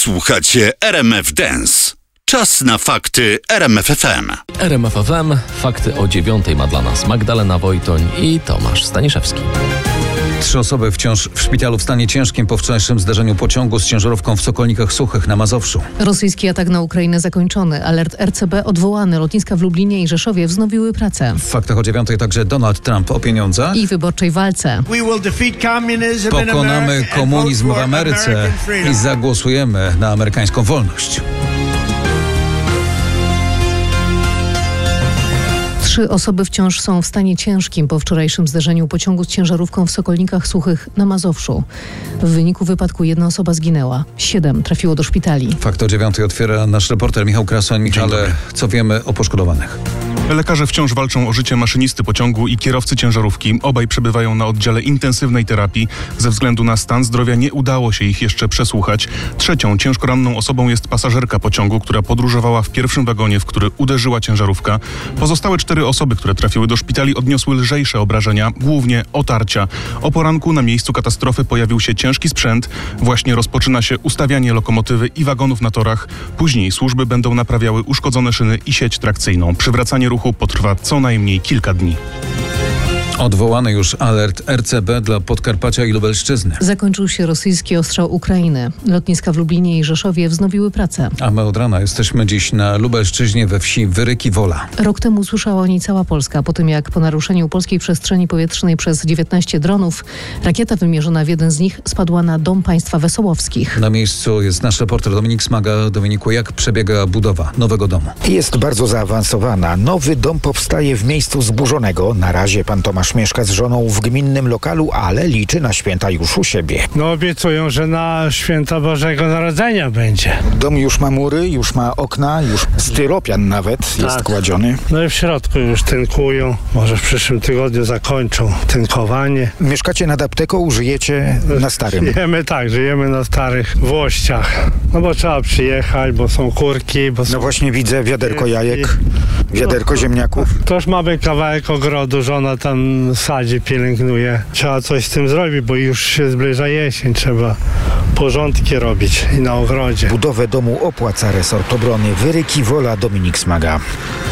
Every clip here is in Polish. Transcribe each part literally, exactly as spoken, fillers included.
Słuchacie R M F Dance. Czas na fakty R M F F M. R M F F M. Fakty o dziewiątej ma dla nas Magdalena Wojtoń i Tomasz Staniszewski. Trzy osoby wciąż w szpitalu w stanie ciężkim po wczorajszym zdarzeniu pociągu z ciężarówką w Sokolnikach Suchych na Mazowszu. Rosyjski atak na Ukrainę zakończony. Alert R C B odwołany. Lotniska w Lublinie i Rzeszowie wznowiły pracę. W faktach o dziewiątej także Donald Trump o pieniądzach I wyborczej walce. Pokonamy komunizm w Ameryce i zagłosujemy na amerykańską wolność. Trzy osoby wciąż są w stanie ciężkim po wczorajszym zdarzeniu pociągu z ciężarówką w Sokolnikach Suchych na Mazowszu. W wyniku wypadku jedna osoba zginęła. Siedem trafiło do szpitali. Fakt o dziewiątej otwiera nasz reporter Michał Krasoń, ale co wiemy o poszkodowanych? Lekarze wciąż walczą o życie maszynisty pociągu i kierowcy ciężarówki. Obaj przebywają na oddziale intensywnej terapii. Ze względu na stan zdrowia nie udało się ich jeszcze przesłuchać. Trzecią ciężko ranną osobą jest pasażerka pociągu, która podróżowała w pierwszym wagonie, w który uderzyła ciężarówka. Pozostałe cztery osoby, które trafiły do szpitali, odniosły lżejsze obrażenia, głównie otarcia. O poranku na miejscu katastrofy pojawił się ciężki sprzęt. Właśnie rozpoczyna się ustawianie lokomotywy i wagonów na torach. Później służby będą naprawiały uszkodzone szyny i sieć trakcyjną. Przywracanie ruchu potrwa co najmniej kilka dni. Odwołany już alert R C B dla Podkarpacia i Lubelszczyzny. Zakończył się rosyjski ostrzał Ukrainy. Lotniska w Lublinie i Rzeszowie wznowiły pracę. A my od rana jesteśmy dziś na Lubelszczyźnie we wsi Wyryki Wola. Rok temu usłyszała o niej cała Polska, po tym jak po naruszeniu polskiej przestrzeni powietrznej przez dziewiętnaście dronów rakieta wymierzona w jeden z nich spadła na dom państwa Wesołowskich. Na miejscu jest nasz reporter Dominik Smaga. Dominiku, jak przebiega budowa nowego domu? Jest bardzo zaawansowana. Nowy dom powstaje w miejscu zburzonego. Na razie pan Tomasz mieszka z żoną w gminnym lokalu, ale liczy na święta już u siebie. No obiecują, że na święta Bożego Narodzenia będzie. Dom już ma mury, już ma okna, już styropian nawet tak jest kładziony. No i w środku już tynkują. Może w przyszłym tygodniu zakończą tynkowanie. Mieszkacie nad apteką, żyjecie na starym? Żyjemy tak, żyjemy na starych włościach. No bo trzeba przyjechać, bo są kurki. Bo są... No właśnie widzę wiaderko jajek, wiaderko no, ziemniaków. Toż mamy kawałek ogrodu, żona tam sadzi, pielęgnuje. Trzeba coś z tym zrobić, bo już się zbliża jesień. Trzeba porządki robić i na ogrodzie. Budowę domu opłaca resort obrony. Wyryki Wola, Dominik Smaga.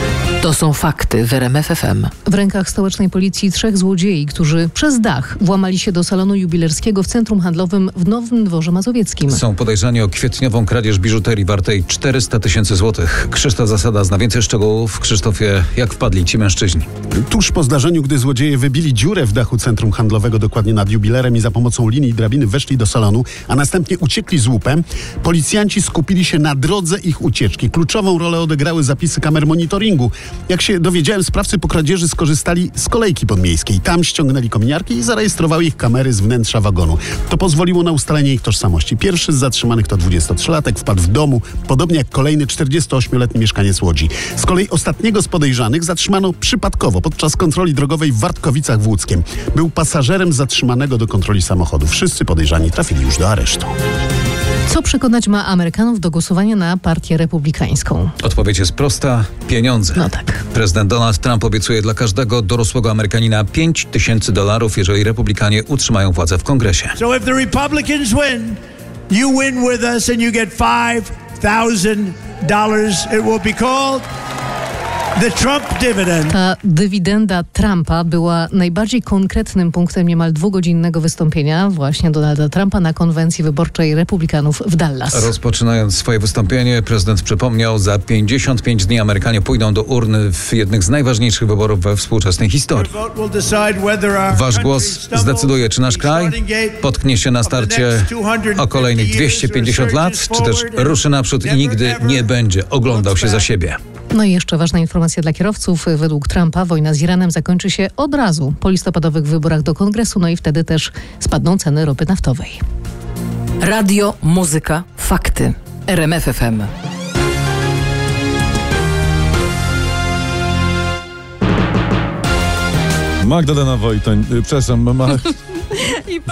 To są fakty w R M F F M. W rękach stołecznej policji trzech złodziei, którzy przez dach włamali się do salonu jubilerskiego w centrum handlowym w Nowym Dworze Mazowieckim. Są podejrzani o kwietniową kradzież biżuterii wartej czterysta tysięcy złotych. Krzysztof Zasada zna więcej szczegółów. Krzysztofie, jak wpadli ci mężczyźni? Tuż po zdarzeniu, gdy złodzieje wybili dziurę w dachu centrum handlowego dokładnie nad jubilerem i za pomocą linii drabiny weszli do salonu, a następnie uciekli z łupem, policjanci skupili się na drodze ich ucieczki. Kluczową rolę odegrały zapisy kamer monitoringu. Jak się dowiedziałem, sprawcy po kradzieży skorzystali z kolejki podmiejskiej. Tam ściągnęli kominiarki i zarejestrowały ich kamery z wnętrza wagonu. To pozwoliło na ustalenie ich tożsamości. Pierwszy z zatrzymanych to dwudziestotrzylatek, wpadł w domu, podobnie jak kolejny czterdziestoośmioletni mieszkaniec Łodzi. Z kolei ostatniego z podejrzanych zatrzymano przypadkowo podczas kontroli drogowej w Wartkowicach w Łódzkiem. Był pasażerem zatrzymanego do kontroli samochodu. Wszyscy podejrzani trafili już do aresztu. Co przekonać ma Amerykanów do głosowania na partię republikańską? Odpowiedź jest prosta. Pieniądze. No tak. Prezydent Donald Trump obiecuje dla każdego dorosłego Amerykanina pięć tysięcy dolarów, jeżeli republikanie utrzymają władzę w Kongresie. So if the Republicans win, you win with us and you get five thousand dollars. It will be called the Trump dividend. Ta dywidenda Trumpa była najbardziej konkretnym punktem niemal dwugodzinnego wystąpienia właśnie Donalda Trumpa na konwencji wyborczej republikanów w Dallas. Rozpoczynając swoje wystąpienie, prezydent przypomniał, za pięćdziesiąt pięć dni Amerykanie pójdą do urny w jednych z najważniejszych wyborów we współczesnej historii. Wasz głos zdecyduje, czy nasz kraj potknie się na starcie o kolejnych dwieście pięćdziesiąt lat, czy też ruszy naprzód i nigdy nie będzie oglądał się za siebie. No i jeszcze ważna informacja dla kierowców. Według Trumpa wojna z Iranem zakończy się od razu po listopadowych wyborach do Kongresu, no i wtedy też spadną ceny ropy naftowej. Radio, muzyka, fakty. R M F F M. Magdalena Wojtoń, przepraszam, ma...